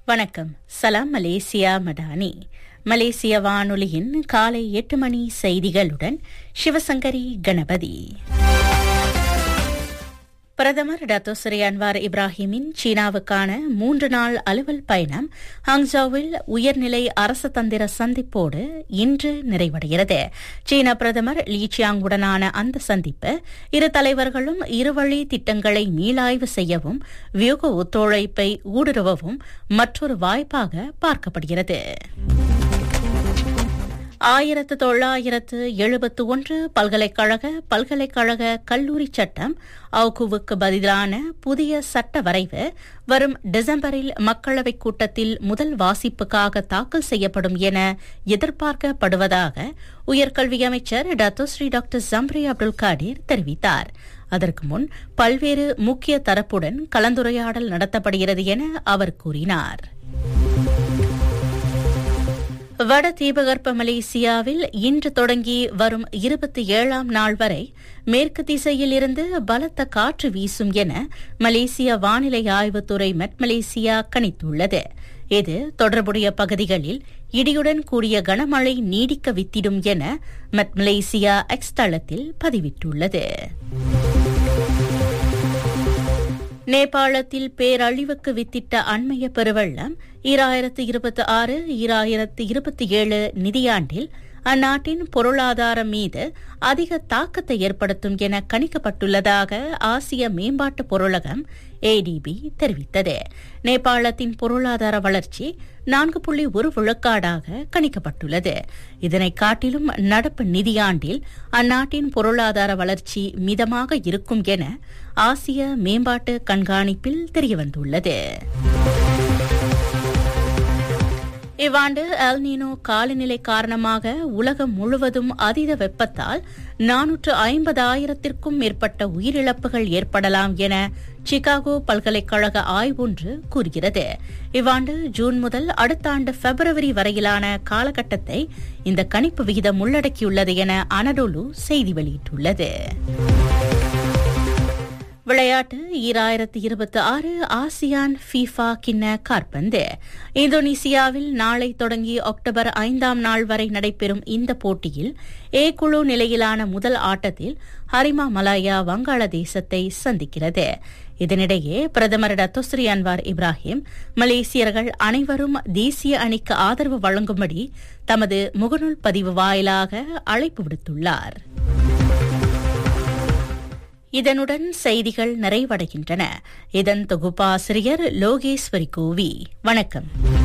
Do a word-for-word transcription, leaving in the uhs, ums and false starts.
வணக்கம். சலாம் மலேசியா மடானி. மலேசிய வானொலியின் காலை எட்டு மணி செய்திகளுடன் சிவசங்கரி கணபதி. பிரதமர் டத்தோ ஸ்ரீ அன்வார் இப்ராஹிமின் சீனாவுக்கான மூன்று நாள் அலுவல் பயணம் ஹாங்ஜோவில் உயர்நிலை அரசு தந்திர சந்திப்போடு இன்று நிறைவடைகிறது. சீன பிரதமர் லீ சியாங்குடனான அந்த சந்திப்பு இரு தலைவர்களும் இருவழி திட்டங்களை மீளாய்வு செய்யவும் வியூக ஒத்துழைப்பை ஊடுருவவும் மற்றொரு வாய்ப்பாக பார்க்கப்படுகிறது. ஆயிரத்து தொள்ளாயிரத்து எழுபத்து ஒன்று பல்கலைக்கழக பல்கலைக்கழக கல்லூரி சட்டம் அவுகுவுக்கு பதிலான புதிய சட்ட வரைவு வரும் டிசம்பரில் மக்களவைக் கூட்டத்தில் முதல் வாசிப்புக்காக தாக்கல் செய்யப்படும் என எதிர்பார்க்கப்படுவதாக உயர்கல்வி அமைச்சர் Dato Sri doctor Zambry Abdul காடீர் தெரிவித்தார். அதற்கு முன் பல்வேறு முக்கிய தரப்புடன் கலந்துரையாடல் நடத்தப்படுகிறது என அவர் கூறினார். வட தீபகற்ப மலேசியாவில் இன்று தொடங்கி வரும் இருபத்தி ஏழாம் நாள் வரை மேற்கு திசையில் இருந்து பலத்த காற்று வீசும் என மலேசிய வானிலை ஆய்வுத்துறை மெட் மலேசியா கணித்துள்ளது. இது தொடர்புடைய பகுதிகளில் இடியுடன் கூடிய கனமழை நீடிக்க வித்திடும் என மெட் மலேசியா எக்ஸ் தளத்தில் பதிவிட்டுள்ளது. நேபாளத்தில் பேரழிவுக்கு வித்திட்ட அண்மைய பெருவெள்ளம் ஈராயிரத்து இருபத்தி ஆறு ஈராயிரத்து இருபத்தி ஏழு நிதியாண்டில் அந்நாட்டின் பொருளாதாரம் மீது அதிக தாக்கத்தை ஏற்படுத்தும் என கணிக்கப்பட்டுள்ளதாக ஆசிய மேம்பாட்டு பொருளகம் ஏடிபி தெரிவித்தது. நேபாளத்தின் பொருளாதார வளர்ச்சி நான்கு புள்ளி ஒரு விழுக்காடாக கணிக்கப்பட்டுள்ளது. இதனை காட்டிலும் நடப்பு நிதியாண்டில் அந்நாட்டின் பொருளாதார வளர்ச்சி மிதமாக இருக்கும் என ஆசிய மேம்பாட்டு கண்காணிப்பில் தெரியவந்துள்ளது. இவ்வாண்டு எல் நீனோ காலநிலை காரணமாக உலகம் முழுவதும் அதீத வெப்பத்தால் நானூற்று ஐம்பதாயிரத்திற்கும் மேற்பட்ட உயிரிழப்புகள் ஏற்படலாம் என சிகாகோ பல்கலைக்கழக ஆய்வொன்று கூறுகிறது. இவ்வாண்டு ஜூன் முதல் அடுத்த ஆண்டு பிப்ரவரி வரையிலான காலகட்டத்தை இந்த கணிப்பு விகிதம் உள்ளடக்கியுள்ளது என அனடோலு செய்தி வெளியிட்டுள்ளது. விளையாட்டு ஈராயிரத்து இருபத்தி ஆறு ஆசியான் ஃபீஃபா கிண்ண காற்பந்து. இந்தோனேசியாவில் நாளை தொடங்கி அக்டோபர் ஐந்தாம் நாள் வரை நடைபெறும் இந்த போட்டியில் ஏ குழு நிலையிலான முதல் ஆட்டத்தில் ஹரிமா மலாயா வங்காளதேசத்தை சந்திக்கிறது. இதனிடையே பிரதமர் டத்தோ ஸ்ரீ அன்வார் இப்ராஹிம் மலேசியர்கள் அனைவரும் தேசிய அணிக்கு ஆதரவு வழங்கும்படி தமது முகநூல் பதிவு வாயிலாக அழைப்பு விடுத்துள்ளார். இதனுடன் செய்திகள் நிறைவடைகின்றன. இதன் தொகுப்பாசிரியர் லோகேஸ்வரி கோவி. வணக்கம்.